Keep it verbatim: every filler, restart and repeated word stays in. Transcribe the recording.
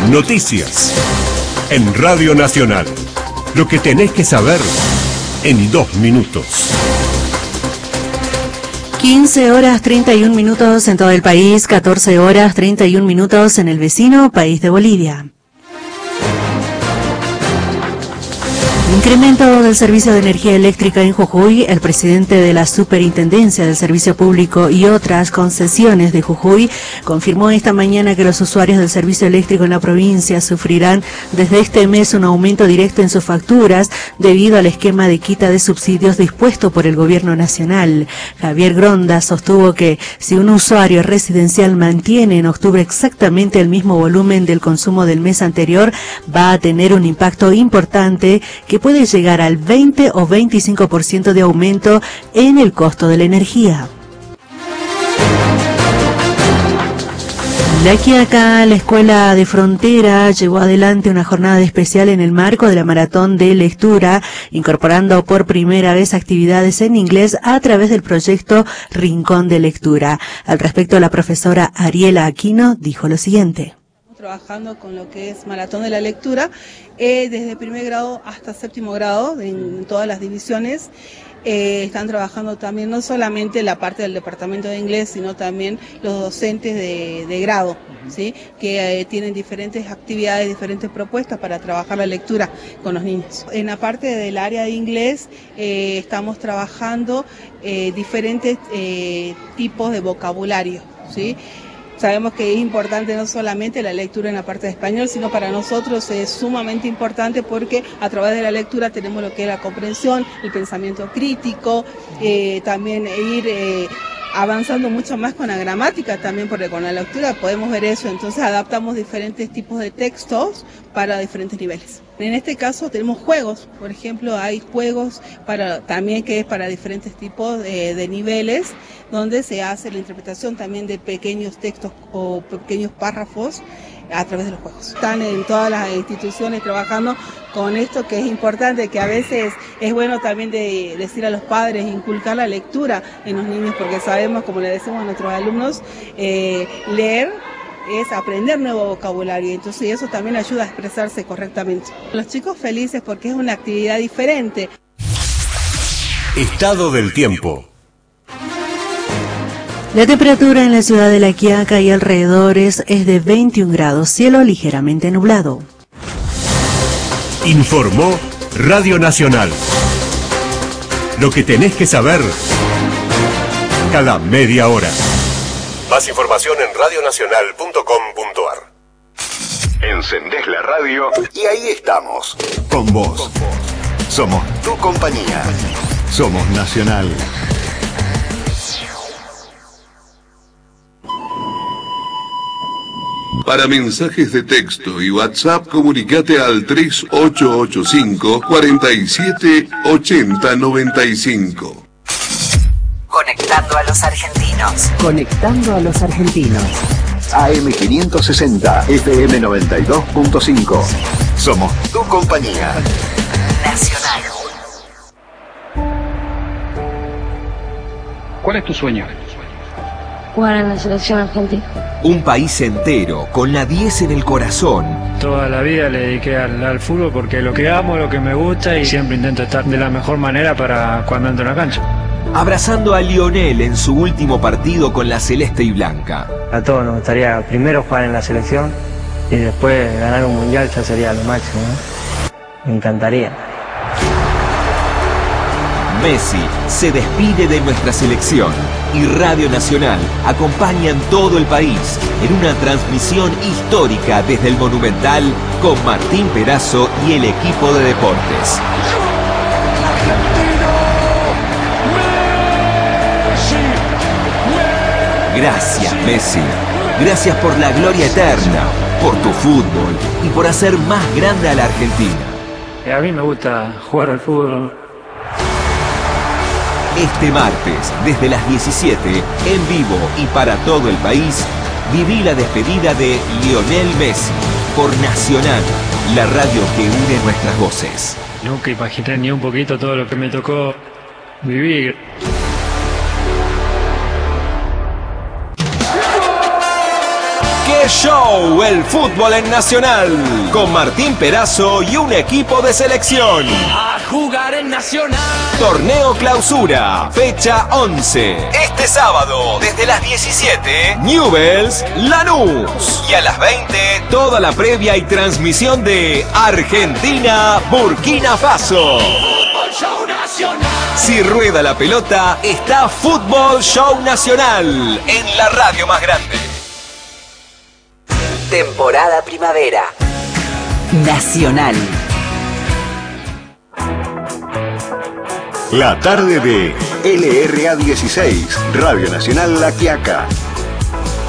Noticias. En Radio Nacional. Lo que tenés que saber en dos minutos. quince horas treinta y un minutos en todo el país, catorce horas treinta y un minutos en el vecino país de Bolivia. Incremento del servicio de energía eléctrica en Jujuy. El presidente de la Superintendencia del Servicio Público y otras concesiones de Jujuy confirmó esta mañana que los usuarios del servicio eléctrico en la provincia sufrirán desde este mes un aumento directo en sus facturas debido al esquema de quita de subsidios dispuesto por el gobierno nacional. Javier Gronda sostuvo que si un usuario residencial mantiene en octubre exactamente el mismo volumen del consumo del mes anterior, va a tener un impacto importante que puede llegar al veinte o veinticinco por ciento de aumento en el costo de la energía. De aquí a acá, la Escuela de Frontera llevó adelante una jornada especial en el marco de la Maratón de Lectura, incorporando por primera vez actividades en inglés a través del proyecto Rincón de Lectura. Al respecto, la profesora Ariela Aquino dijo lo siguiente. Trabajando con lo que es Maratón de la Lectura, eh, desde primer grado hasta séptimo grado, en todas las divisiones. Eh, están trabajando también no solamente la parte del departamento de inglés, sino también los docentes de, de grado, ¿sí? que eh, tienen diferentes actividades, diferentes propuestas para trabajar la lectura con los niños. En la parte del área de inglés eh, estamos trabajando eh, diferentes eh, tipos de vocabulario, ¿sí? Sabemos que es importante no solamente la lectura en la parte de español, sino para nosotros es sumamente importante porque a través de la lectura tenemos lo que es la comprensión, el pensamiento crítico, eh, también ir eh, avanzando mucho más con la gramática también, porque con la lectura podemos ver eso, entonces adaptamos diferentes tipos de textos para diferentes niveles. En este caso tenemos juegos, por ejemplo, hay juegos para también que es para diferentes tipos de, de niveles, donde se hace la interpretación también de pequeños textos o pequeños párrafos a través de los juegos. Están en todas las instituciones trabajando con esto, que es importante, que a veces es bueno también de decir a los padres, inculcar la lectura en los niños, porque sabemos, como le decimos a nuestros alumnos, eh, leer es aprender nuevo vocabulario, entonces eso también ayuda a expresarse correctamente. Los chicos felices porque es una actividad diferente. Estado del tiempo. La temperatura en la ciudad de La Quiaca y alrededores es de veintiún grados, cielo ligeramente nublado. Informó Radio Nacional. Lo que tenés que saber cada media hora. Más información en radio nacional punto com punto a r. Encendés la radio y ahí estamos. Con vos. Somos tu compañía. Somos Nacional. Para mensajes de texto y WhatsApp, comunicate al tres ocho ocho cinco, cuatro siete, ocho cero nueve cinco. Conectando a los argentinos. Conectando a los argentinos. A M quinientos sesenta, F M noventa y dos punto cinco. Somos tu compañía. Nacional. ¿Cuál es tu sueño? Jugar en la selección argentina. Un país entero, con la diez en el corazón. Toda la vida le dediqué al, al fútbol porque lo que amo, lo que me gusta, y siempre intento estar de la mejor manera para cuando entro en la cancha. Abrazando a Lionel en su último partido con la celeste y blanca. A todos nos gustaría primero jugar en la selección y después ganar un mundial, ya sería lo máximo, ¿no? Me encantaría. Messi se despide de nuestra selección y Radio Nacional acompaña en todo el país en una transmisión histórica desde el Monumental con Martín Perazo y el equipo de deportes. Gracias, Messi. Gracias por la gloria eterna, por tu fútbol y por hacer más grande a la Argentina. A mí me gusta jugar al fútbol. Este martes, desde las diecisiete, en vivo y para todo el país, viví la despedida de Lionel Messi por Nacional, la radio que une nuestras voces. Nunca imaginé ni un poquito todo lo que me tocó vivir. ¡Qué Show, el fútbol en Nacional, con Martín Perazo y un equipo de selección. A jugar en Nacional. Torneo Clausura, fecha once. Este sábado, desde las diecisiete, Newell's Lanús. Y a las veinte, toda la previa y transmisión de Argentina, Burkina Faso. Fútbol Show Nacional. Si rueda la pelota, está Fútbol Show Nacional en la radio más grande. Temporada primavera. Nacional. La tarde de L R A dieciséis, Radio Nacional La Quiaca.